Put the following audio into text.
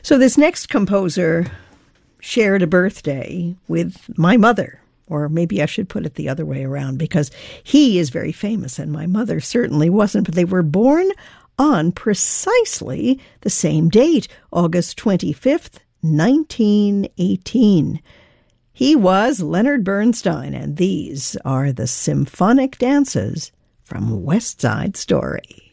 So this next composer shared a birthday with my mother, or maybe I should put it the other way around, because he is very famous and my mother certainly wasn't, but they were born on precisely the same date, August 25th, 1918. He was Leonard Bernstein, and these are the symphonic dances from West Side Story.